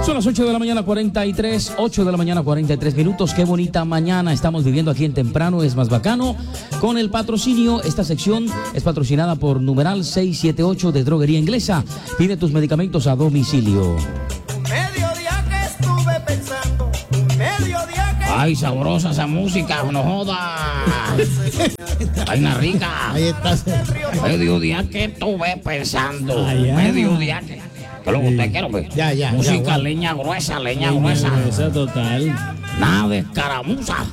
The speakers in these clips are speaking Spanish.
Son las 8 de la mañana 43, 8 de la mañana 43 minutos. Qué bonita mañana estamos viviendo aquí en Temprano es Más Bacano. Con el patrocinio, esta sección es patrocinada por numeral 678 de Droguería Inglesa. Pide tus medicamentos a domicilio. Mediodía que estuve pensando, mediodía que... Ay, sabrosa esa música, no joda. Vaina rica. Ahí está. Mediodía que estuve pensando. Mediodía que... ¿Qué es lo que usted quiere, pues? Ya. Música bueno. leña gruesa. Esa total. Nada de escaramuza.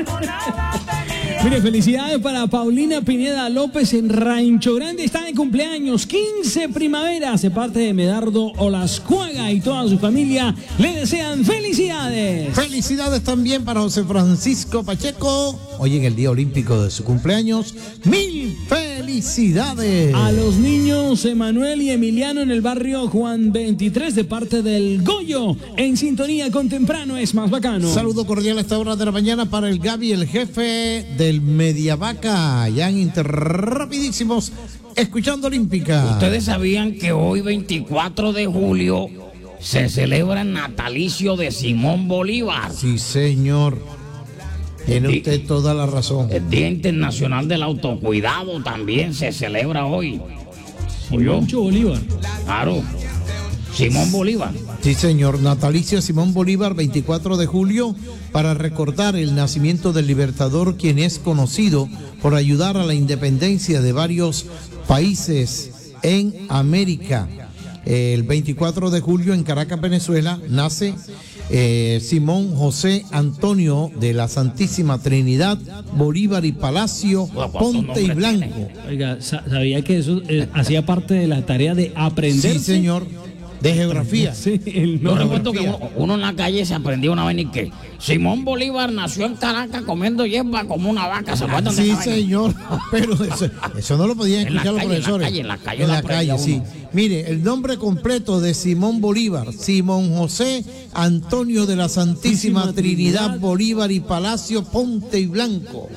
Mire, felicidades para Paulina Pineda López en Rancho Grande. Está de cumpleaños, 15 primaveras. De parte de Medardo Olascuaga y toda su familia le desean felicidades. Felicidades también para José Francisco Pacheco. Hoy en el día olímpico de su cumpleaños. ¡Mil felicidades! A los niños Emanuel y Emiliano en el barrio Juan 23 de parte del Goyo. En sintonía con Temprano es Más Bacano. Saludo cordial a esta hora de la mañana para el Gaby, el jefe del Mediavaca. Ya en Rapidísimos, escuchando Olímpica. Ustedes sabían que hoy, 24 de julio, se celebra el natalicio de Simón Bolívar. Sí, señor. Tiene usted toda la razón. El Día Internacional del Autocuidado también se celebra hoy. Simoncho Bolívar. Claro. Simón Bolívar. Sí, señor. Natalicio Simón Bolívar, 24 de julio, para recordar el nacimiento del Libertador, quien es conocido por ayudar a la independencia de varios países en América. El 24 de julio en Caracas, Venezuela, nace Simón José Antonio de la Santísima Trinidad Bolívar y Palacio Ponte y Blanco. Oiga, ¿sabía que eso hacía parte de la tarea de aprender? Sí, señor. De geografía. Sí, Yo recuerdo que uno en la calle se aprendía una vez y que Simón Bolívar nació en Caracas comiendo hierba como una vaca. ¿Se acuerdan de Sí, esa vaina? señor. Pero eso no lo podían En la escuchar los calle, profesores. en la calle En lo la aprendía calle, sí. uno. Mire, el nombre completo de Simón Bolívar: Simón José Antonio de la Santísima Trinidad Bolívar y Palacio Ponte y Blanco.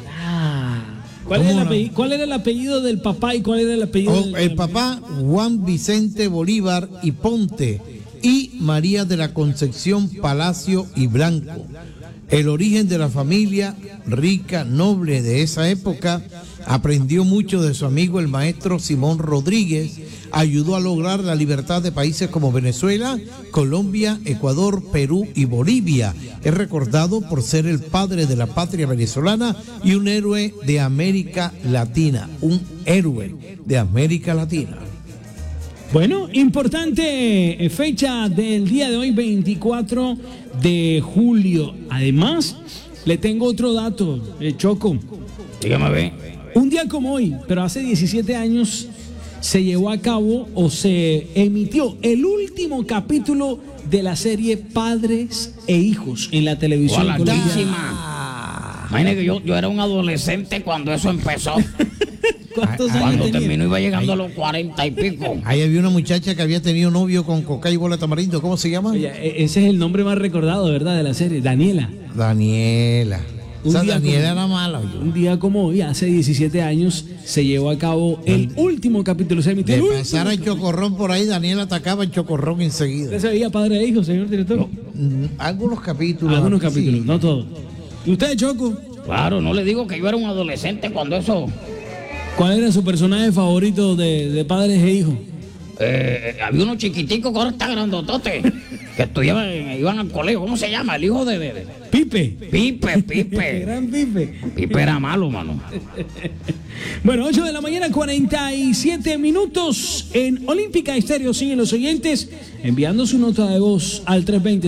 ¿Cuál era el apellido del papá y cuál era el apellido del El papá, Juan Vicente Bolívar y Ponte, y María de la Concepción Palacio y Blanco. El origen de la familia rica, noble de esa época, aprendió mucho de su amigo el maestro Simón Rodríguez, ayudó a lograr la libertad de países como Venezuela, Colombia, Ecuador, Perú y Bolivia. Es recordado por ser el padre de la patria venezolana y un héroe de América Latina, un héroe de América Latina. Bueno, importante fecha del día de hoy, 24 de julio. Además, le tengo otro dato, Choco. Dígame, ve. Un día como hoy, pero hace 17 años, se llevó a cabo o se emitió el último capítulo de la serie Padres e Hijos en la televisión colombiana. Imagínate que yo era un adolescente cuando eso empezó. ¿Cuántos años Cuando tenía? terminó iba llegando a los 40 y pico. Ahí había una muchacha que había tenido novio con coca y bola de tamarindo. ¿Cómo se llama? Oye, ese es el nombre más recordado, ¿verdad? De la serie, Daniela. Daniela. Esa Daniela era mala. Oye. Un día como hoy, hace 17 años, se llevó a cabo el último capítulo. Se emitió De el último pasar a Chocorrón por ahí, Daniela atacaba a Chocorrón enseguida. ¿Usted se veía Padre e Hijo, señor director? Algunos capítulos. Algunos sí. capítulos, no todos. ¿Y usted, Choco? Claro, no le digo que yo era un adolescente cuando eso... ¿Cuál era su personaje favorito de Padres e Hijos? Había uno chiquitico que ahora está grandotote, que iban al colegio. ¿Cómo se llama? El hijo de Pipe. Pipe. Gran Pipe. Pipe era malo, mano. Bueno, 8 de la mañana, 47 minutos en Olímpica Estéreo. Siguen los oyentes enviando su nota de voz al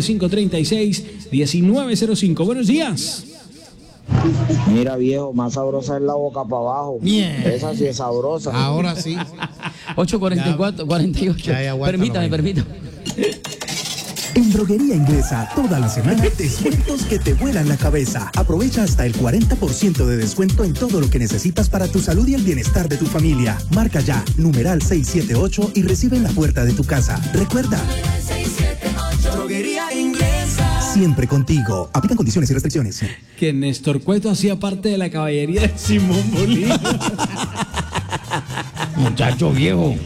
320-536-1905. Buenos días. Mira, viejo, más sabrosa es la boca para abajo. Bien. Esa sí es sabrosa. Ahora sí. 8:44, 48. Ya, aguántalo, Permítame. En Droguería Inglesa, toda la semana, descuentos que te vuelan la cabeza. Aprovecha hasta el 40% de descuento en todo lo que necesitas para tu salud y el bienestar de tu familia. Marca ya, numeral 678 y recibe en la puerta de tu casa. Recuerda, 678 Droguería Inglesa. siempre contigo. Aplican condiciones y restricciones. Que Néstor Cueto hacía parte de la caballería de Simón Bolívar. Muchacho viejo.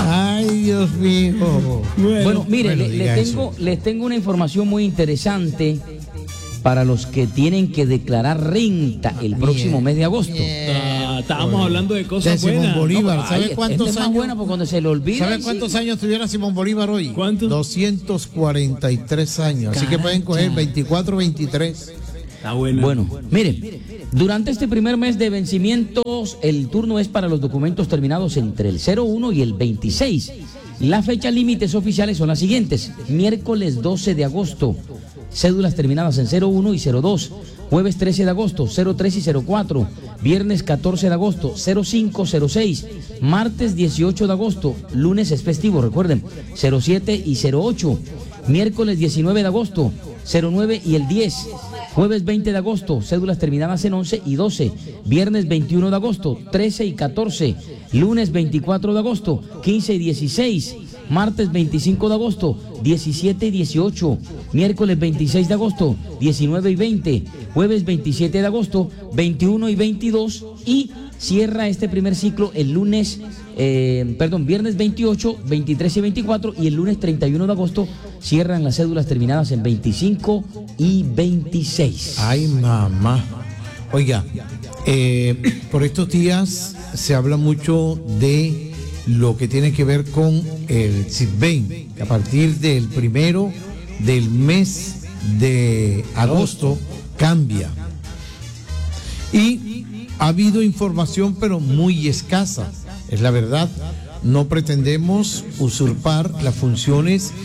Ay, Dios mío. Bueno, mire, Bueno, diga les tengo una información muy interesante para los que tienen que declarar renta el próximo mes de agosto. Estábamos hablando de cosas De Simón buenas. Bolívar. ¿Sabe Esta cuántos es más años? buena porque cuando se le olvida. ¿Sabe cuántos años tuviera Simón Bolívar hoy? ¿Cuántos? 243 años. Así que pueden coger 24, 23. Está bueno. Bueno, mire, durante este primer mes de vencimientos, el turno es para los documentos terminados entre el 01 y el 26. Las fechas límites oficiales son las siguientes: miércoles 12 de agosto, cédulas terminadas en 01 y 02, jueves 13 de agosto, 03 y 04, viernes 14 de agosto, 05, 06, martes 18 de agosto, lunes es festivo, recuerden, 07 y 08, miércoles 19 de agosto, 09 y el 10, jueves 20 de agosto, cédulas terminadas en 11 y 12, viernes 21 de agosto, 13 y 14, lunes 24 de agosto, 15 y 16, martes 25 de agosto, 17 y 18, miércoles 26 de agosto, 19 y 20, jueves 27 de agosto, 21 y 22, y cierra este primer ciclo el lunes, viernes 28, 23 y 24, y el lunes 31 de agosto cierran las cédulas terminadas en 25 y 26. Ay, mamá. Oiga, por estos días se habla mucho de lo que tiene que ver con el Sisbén, que a partir del primero del mes de agosto cambia. Y ha habido información, pero muy escasa, es la verdad. No pretendemos usurpar las funciones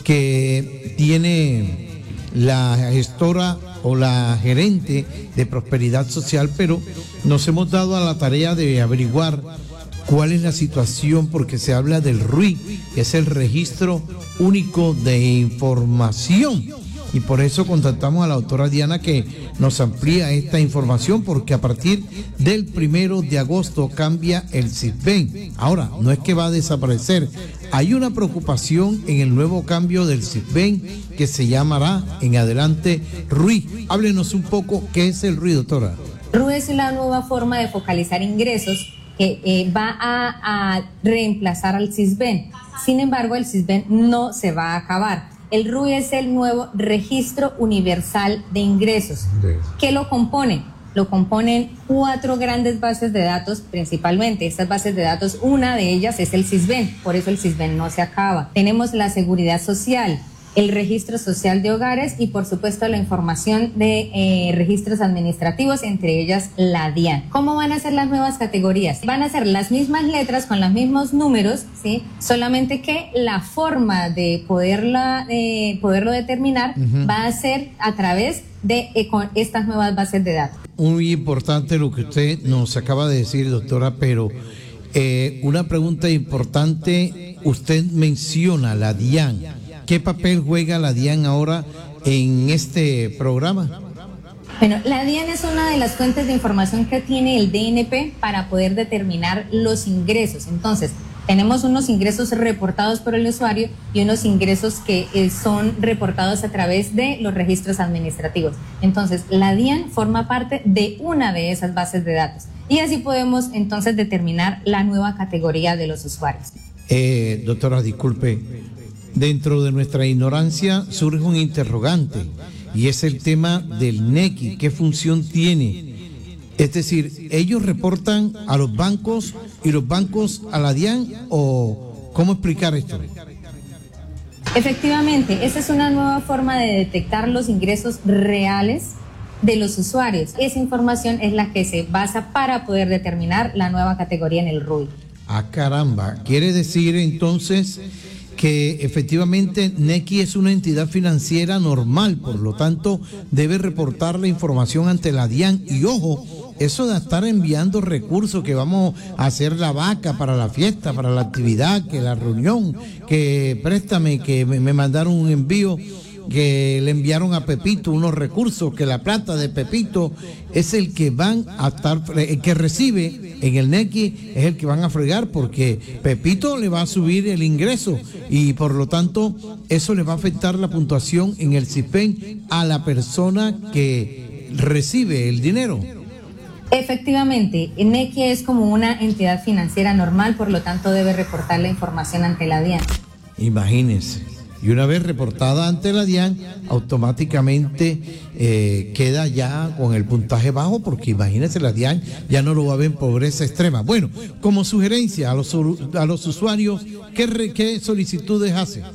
que tiene la gestora o la gerente de Prosperidad Social, pero nos hemos dado a la tarea de averiguar cuál es la situación, porque se habla del RUI, que es el Registro Único de Información. Y por eso contactamos a la doctora Diana, que nos amplía esta información, porque a partir del 1 de agosto cambia el Sisbén. Ahora, no es que va a desaparecer. Hay una preocupación en el nuevo cambio del Sisbén, que se llamará en adelante RUI. Háblenos un poco qué es el RUI, doctora. RUI es la nueva forma de focalizar ingresos que va a reemplazar al Sisbén. Sin embargo, el Sisbén no se va a acabar. El RUI es el nuevo Registro Universal de Ingresos. ¿Qué lo compone? Lo componen 4 grandes bases de datos principalmente. Estas bases de datos, una de ellas es el Sisbén, por eso el Sisbén no se acaba. Tenemos la Seguridad Social, el Registro Social de Hogares y por supuesto la información de registros administrativos, entre ellas la DIAN. ¿Cómo van a ser las nuevas categorías? Van a ser las mismas letras con los mismos números, ¿sí? Solamente que la forma de poderlo determinar va a ser a través de con estas nuevas bases de datos. Muy importante lo que usted nos acaba de decir, doctora, pero una pregunta importante, usted menciona la DIAN. ¿Qué papel juega la DIAN ahora en este programa? Bueno, la DIAN es una de las fuentes de información que tiene el DNP para poder determinar los ingresos. Entonces, tenemos unos ingresos reportados por el usuario y unos ingresos que son reportados a través de los registros administrativos. Entonces, la DIAN forma parte de una de esas bases de datos. Y así podemos entonces determinar la nueva categoría de los usuarios. Doctora, disculpe. Dentro de nuestra ignorancia surge un interrogante, y es el tema del NECI. ¿Qué función tiene? Es decir, ¿ellos reportan a los bancos y los bancos a la DIAN, o cómo explicar esto? Efectivamente, esa es una nueva forma de detectar los ingresos reales de los usuarios. Esa información es la que se basa para poder determinar la nueva categoría en el RUI. Ah, caramba. Quiere decir entonces que efectivamente NECI es una entidad financiera normal, por lo tanto debe reportar la información ante la DIAN. Y ojo, eso de estar enviando recursos, que vamos a hacer la vaca para la fiesta, para la actividad, que la reunión, que préstame, que me mandaron un envío, que le enviaron a Pepito unos recursos, que la plata de Pepito es el que van a estar, el que recibe en el NECI es el que van a fregar, porque Pepito le va a subir el ingreso y por lo tanto eso le va a afectar la puntuación en el Sisbén a la persona que recibe el dinero. Efectivamente, Nequi es como una entidad financiera normal, por lo tanto debe reportar la información ante la DIAN. Imagínense. Y una vez reportada ante la DIAN, automáticamente queda ya con el puntaje bajo, porque imagínense, la DIAN ya no lo va a ver en pobreza extrema. Bueno, como sugerencia a los usuarios, ¿qué solicitudes hacen?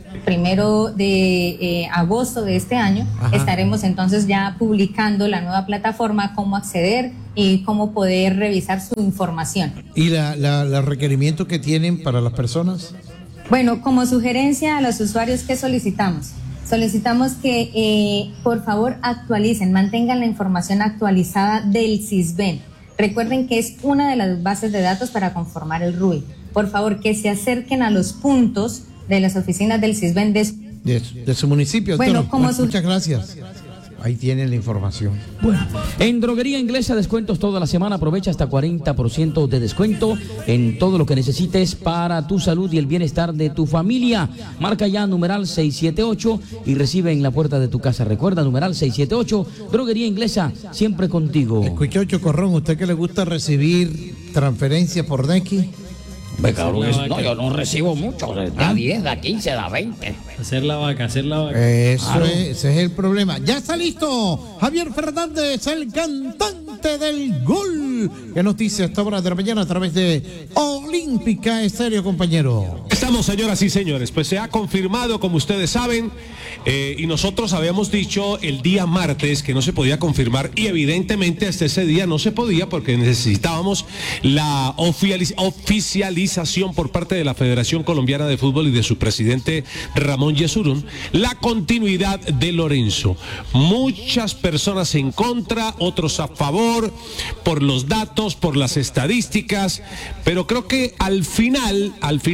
1 de agosto de este año, ajá, estaremos entonces ya publicando la nueva plataforma, cómo acceder y cómo poder revisar su información. ¿Y los requerimientos que tienen para las personas? Bueno, como sugerencia a los usuarios, ¿qué solicitamos? Solicitamos que por favor actualicen, mantengan la información actualizada del Sisbén. Recuerden que es una de las bases de datos para conformar el RUI. Por favor, que se acerquen a los puntos de las oficinas del Sisbén de su municipio. Bueno, muchas gracias. Ahí tienen la información. Bueno, en Droguería Inglesa, descuentos toda la semana. Aprovecha hasta 40% de descuento en todo lo que necesites para tu salud y el bienestar de tu familia. Marca ya numeral 678 y recibe en la puerta de tu casa. Recuerda, numeral 678, Droguería Inglesa, siempre contigo. Escuchó, Chocorrón, ¿usted que le gusta recibir transferencias por Nequi? No, yo no recibo mucho, da 10, da 15, da 20. Hacer la vaca. Eso claro. Ese es el problema. Ya está listo Javier Fernández, el cantante del gol. ¿Qué nos dice a esta hora de la mañana a través de Olímpica Estéreo, compañero? Estamos, señoras y señores, pues se ha confirmado, como ustedes saben, y nosotros habíamos dicho el día martes que no se podía confirmar, y evidentemente hasta ese día no se podía porque necesitábamos la oficialización por parte de la Federación Colombiana de Fútbol y de su presidente Ramón Yesurún, la continuidad de Lorenzo. Muchas personas en contra, otros a favor, por los datos, por las estadísticas, pero creo que al final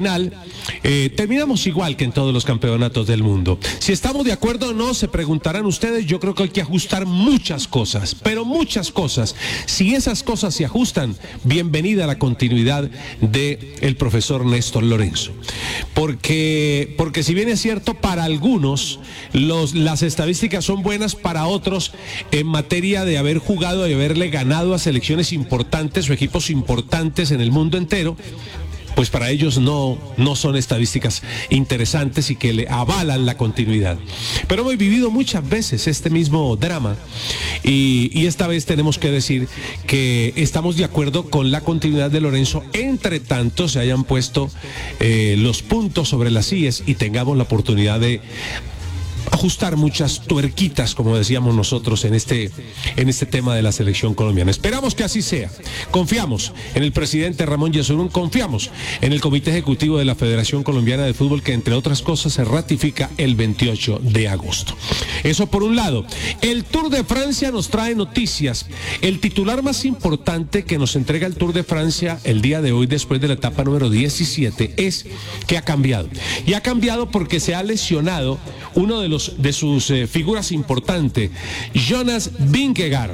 terminamos igual que en todos los campeonatos del mundo. Si estamos de acuerdo o no, se preguntarán ustedes. Yo creo que hay que ajustar muchas cosas, pero muchas cosas. Si esas cosas se ajustan, bienvenida a la continuidad de el profesor Néstor Lorenzo. Porque si bien es cierto, para algunos las estadísticas son buenas, para otros en materia de haber jugado y haberle ganado a selecciones importantes o equipos importantes en el mundo entero, pues para ellos no son estadísticas interesantes y que le avalan la continuidad. Pero hemos vivido muchas veces este mismo drama y esta vez tenemos que decir que estamos de acuerdo con la continuidad de Lorenzo, entre tanto se hayan puesto los puntos sobre las íes y tengamos la oportunidad de ajustar muchas tuerquitas, como decíamos nosotros, en este tema de la selección colombiana. Esperamos que así sea. Confiamos en el presidente Ramón Yesurún, confiamos en el Comité Ejecutivo de la Federación Colombiana de Fútbol, que entre otras cosas se ratifica el 28 de agosto. Eso por un lado. El Tour de Francia nos trae noticias. El titular más importante que nos entrega el Tour de Francia el día de hoy, después de la etapa número 17, es que ha cambiado. Y ha cambiado porque se ha lesionado uno de sus figuras importantes, Jonas Vingegaard.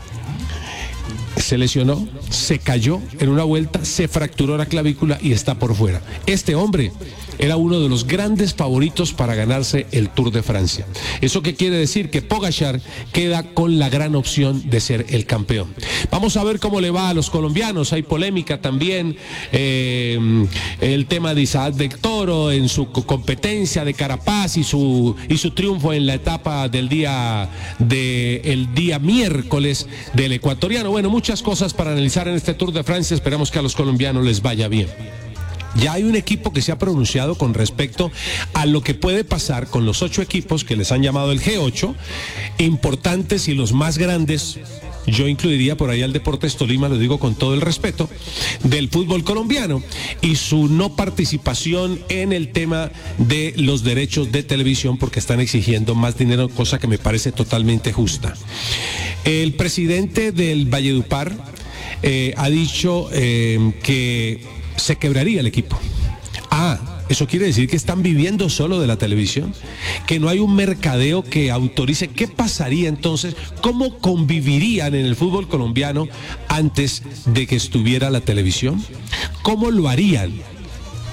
Se lesionó, se cayó en una vuelta, se fracturó la clavícula y está por fuera. Este hombre era uno de los grandes favoritos para ganarse el Tour de Francia. ¿Eso qué quiere decir? Que Pogačar queda con la gran opción de ser el campeón. Vamos a ver cómo le va a los colombianos. Hay polémica también, el tema de Isaac de Toro en su competencia de Carapaz y su triunfo en la etapa del día miércoles del ecuatoriano. Bueno, muchas cosas para analizar en este Tour de Francia. Esperamos que a los colombianos les vaya bien. Ya hay un equipo que se ha pronunciado con respecto a lo que puede pasar con los 8 equipos que les han llamado el G8, importantes y los más grandes. Yo incluiría por ahí al Deportes Tolima, lo digo con todo el respeto, del fútbol colombiano, y su no participación en el tema de los derechos de televisión, porque están exigiendo más dinero, cosa que me parece totalmente justa. El presidente del Valledupar ha dicho que se quebraría el equipo. Eso quiere decir que están viviendo solo de la televisión, que no hay un mercadeo que autorice. ¿Qué pasaría entonces? ¿Cómo convivirían en el fútbol colombiano antes de que estuviera la televisión? ¿Cómo lo harían?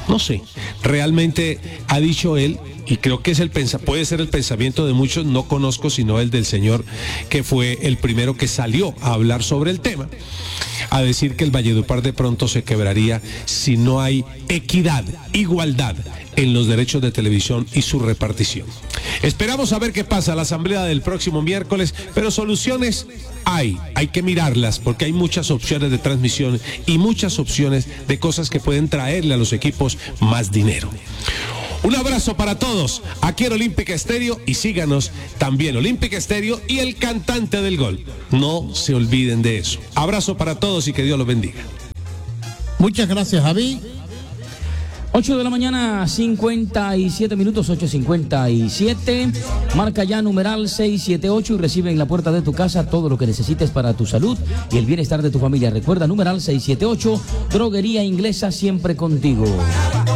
No sé, realmente ha dicho él, y creo que puede ser el pensamiento de muchos, no conozco sino el del señor que fue el primero que salió a hablar sobre el tema, a decir que el Valledupar de pronto se quebraría si no hay equidad, igualdad en los derechos de televisión y su repartición. Esperamos a ver qué pasa a la asamblea del próximo miércoles, pero soluciones hay que mirarlas porque hay muchas opciones de transmisión y muchas opciones de cosas que pueden traerle a los equipos más dinero. Un abrazo para todos aquí en Olímpica Estéreo y síganos también Olímpica Estéreo y el cantante del gol. No se olviden de eso. Abrazo para todos y que Dios los bendiga. Muchas gracias, Javi. 8 de la mañana, 57 minutos, 8:57. Marca ya numeral 678 y recibe en la puerta de tu casa todo lo que necesites para tu salud y el bienestar de tu familia. Recuerda, numeral 678, Droguería Inglesa, siempre contigo.